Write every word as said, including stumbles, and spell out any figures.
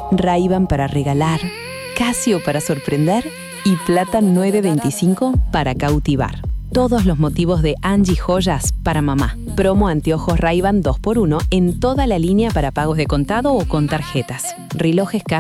Ray-Ban para regalar, Casio para sorprender y Plata nueve veinticinco para cautivar. Todos los motivos de Angie Joyas para mamá. Promo anteojos Ray-Ban dos por uno en toda la línea para pagos de contado o con tarjetas. Relojes